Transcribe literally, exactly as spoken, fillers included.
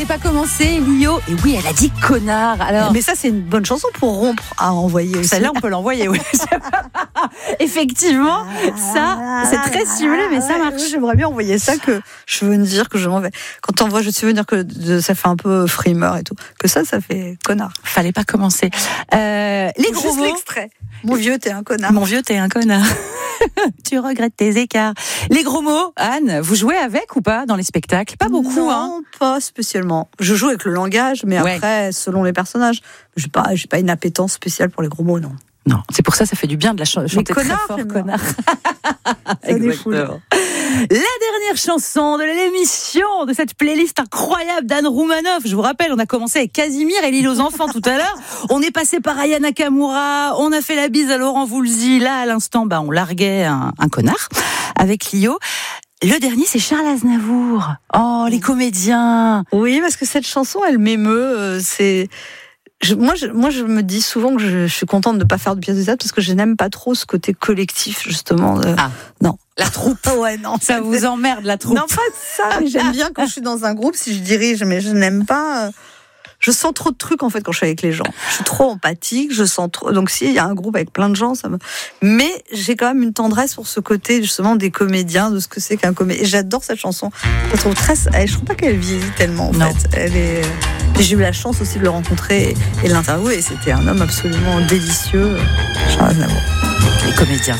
fallait pas commencer, Lio. Et oui, elle a dit connard. Alors, mais ça, c'est une bonne chanson pour rompre à envoyer aussi. Celle-là, on peut l'envoyer, oui. Effectivement, ça, c'est très simulé, mais ça marche. J'aimerais bien envoyer ça, que je veux dire que je m'en vais. Quand t'envoies, je te veux dire que de, ça fait un peu frimeur et tout. Que ça, ça fait connard. Fallait pas commencer. Euh, les gros Juste mots. l'extrait. Mon vieux, t'es un connard. Mon vieux, t'es un connard. Tu regrettes tes écarts. Les gros mots, Anne, vous jouez avec ou pas dans les spectacles? Pas beaucoup, non, hein. Pas spécialement. Je joue avec le langage, mais ouais. Après, selon les personnages, j'ai pas, j'ai pas une appétence spéciale pour les gros mots, non. Non, c'est pour ça, ça fait du bien de la ch- chanter connard, très fort, connard. Ça défoule. La dernière chanson de l'émission, de cette playlist incroyable d'Anne Roumanoff. Je vous rappelle, on a commencé avec Casimir et l'île aux enfants tout à l'heure. On est passé par Aya Nakamura, on a fait la bise à Laurent Voulzy. Là, à l'instant, bah, on larguait un, un connard avec Lio. Le dernier, c'est Charles Aznavour. Oh, les comédiens. Oui, parce que cette chanson, elle m'émeut. Euh, c'est... Je, moi, je, moi, je me dis souvent que je, je suis contente de ne pas faire de pièces de théâtre parce que je n'aime pas trop ce côté collectif, justement. De... Ah, non. La troupe. Ouais, non. Ça vous emmerde, la troupe. Non, pas ça, mais j'aime bien quand je suis dans un groupe, si je dirige, mais je n'aime pas... Je sens trop de trucs, en fait, quand je suis avec les gens. Je suis trop empathique, je sens trop... Donc, s'il y a un groupe avec plein de gens, ça me... Mais j'ai quand même une tendresse pour ce côté, justement, des comédiens, de ce que c'est qu'un comédien. Et j'adore cette chanson. Je trouve très... Je trouve pas qu'elle vieillit tellement, en non. fait. Elle est... J'ai eu la chance aussi de le rencontrer et de l'interviewer, et c'était un homme absolument délicieux, Charles Aznavour. Les comédiens.